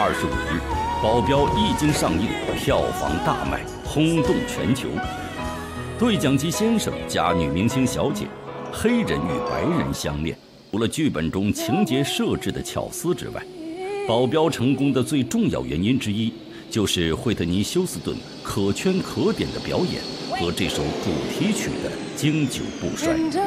25日，《保镖》一经上映，票房大卖，轰动全球。对讲机先生加女明星小姐，黑人与白人相恋。除了剧本中情节设置的巧思之外，《保镖》成功的最重要原因之一，就是惠特尼·休斯顿可圈可点的表演和这首主题曲的经久不衰。